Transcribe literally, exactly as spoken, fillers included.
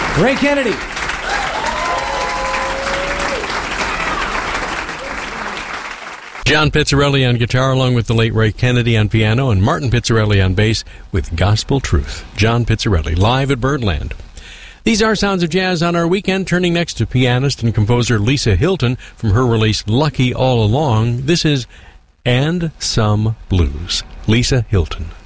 Ray Kennedy. John Pizzarelli on guitar, along with the late Ray Kennedy on piano, and Martin Pizzarelli on bass with Gospel Truth. John Pizzarelli, live at Birdland. These are Sounds of Jazz on our weekend, turning next to pianist and composer Lisa Hilton from her release Lucky All Along. This is And Some Blues. Lisa Hilton.